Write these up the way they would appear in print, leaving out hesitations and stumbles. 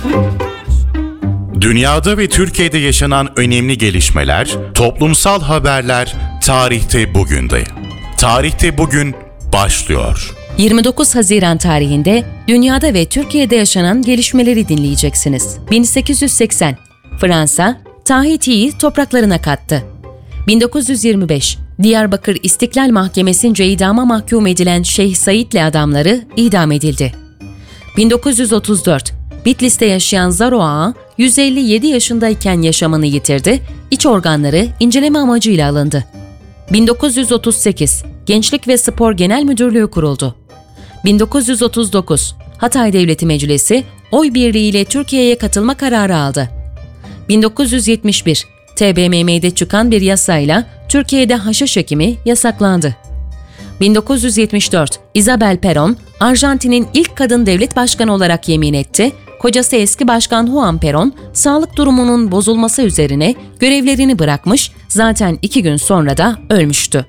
Dünyada ve Türkiye'de yaşanan önemli gelişmeler, toplumsal haberler tarihte bugünde. Tarihte bugün başlıyor. 29 Haziran tarihinde dünyada ve Türkiye'de yaşanan gelişmeleri dinleyeceksiniz. 1880, Fransa, Tahiti'yi topraklarına kattı. 1925, Diyarbakır İstiklal Mahkemesi'nce idama mahkum edilen Şeyh Said'le adamları idam edildi. 1934, Bitlis'te yaşayan Zaro Ağa, 157 yaşındayken yaşamını yitirdi, iç organları inceleme amacıyla alındı. 1938, Gençlik ve Spor Genel Müdürlüğü kuruldu. 1939, Hatay Devleti Meclisi, oy birliğiyle Türkiye'ye katılma kararı aldı. 1971, TBMM'de çıkan bir yasayla Türkiye'de haşhaş ekimi yasaklandı. 1974, Isabel Perón, Arjantin'in ilk kadın devlet başkanı olarak yemin etti. Kocası eski başkan Juan Perón, sağlık durumunun bozulması üzerine görevlerini bırakmış, zaten 2 gün sonra da ölmüştü.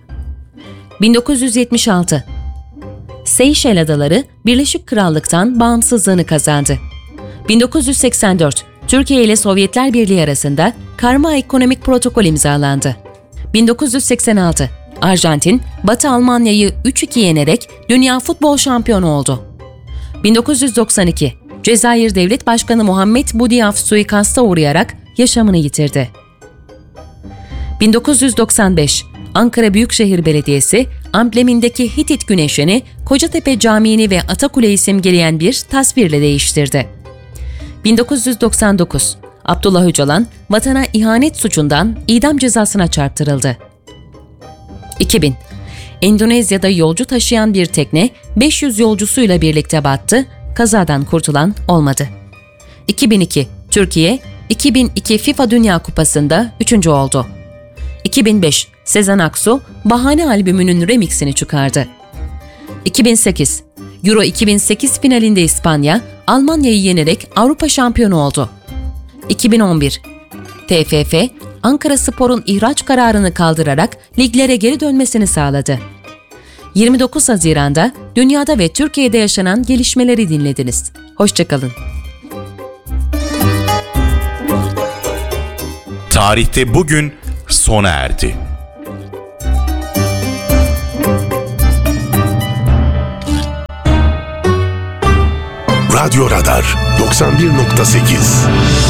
1976, Seyşel Adaları Birleşik Krallık'tan bağımsızlığını kazandı. 1984, Türkiye ile Sovyetler Birliği arasında Karma Ekonomik Protokol imzalandı. 1986, Arjantin, Batı Almanya'yı 3-2 yenerek Dünya Futbol Şampiyonu oldu. 1992, Cezayir Devlet Başkanı Muhammed Boudiaf suikasta uğrayarak yaşamını yitirdi. 1995, Ankara Büyükşehir Belediyesi, amblemindeki Hitit güneşini, Kocatepe Camii'ni ve Atakule'yi simgeleyen bir tasvirle değiştirdi. 1999, Abdullah Öcalan, vatana ihanet suçundan idam cezasına çarptırıldı. 2000, Endonezya'da yolcu taşıyan bir tekne 500 yolcusuyla birlikte battı, kazadan kurtulan olmadı. 2002, Türkiye, 2002 FIFA Dünya Kupası'nda 3. oldu. 2005, Sezen Aksu, Bahane albümünün remixini çıkardı. 2008, Euro 2008 finalinde İspanya, Almanya'yı yenerek Avrupa şampiyonu oldu. 2011, TFF, Ankaraspor'un ihraç kararını kaldırarak liglere geri dönmesini sağladı. 29 Haziran'da dünyada ve Türkiye'de yaşanan gelişmeleri dinlediniz. Hoşça kalın. Tarihte bugün sona erdi. Radyo Radar 91.8